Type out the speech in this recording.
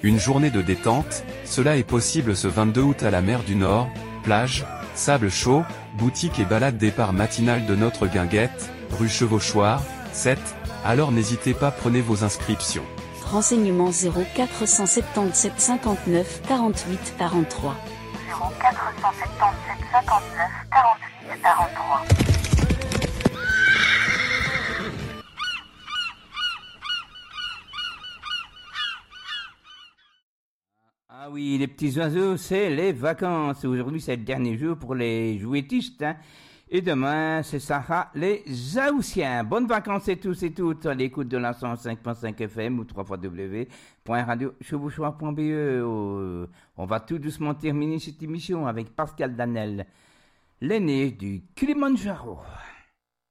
Une journée de détente, cela est possible ce 22 août à la mer du Nord, plage, sable chaud, boutique et balade départ matinal de notre guinguette, rue Chevauchoir, 7, alors n'hésitez pas, prenez vos inscriptions. Renseignements 0477 59 48 43. 0477 59 48 43. Ah oui, les petits oiseaux, c'est les vacances. Aujourd'hui, c'est le dernier jour pour les jouettistes. Hein. Et demain, c'est Sarah, les Zaoussiens. Bonnes vacances à tous et toutes à l'écoute de la 105.5 FM ou www.radiochevauchoir.be. On va tout doucement terminer cette émission avec Pascal Danel, l'aîné du Kilimanjaro.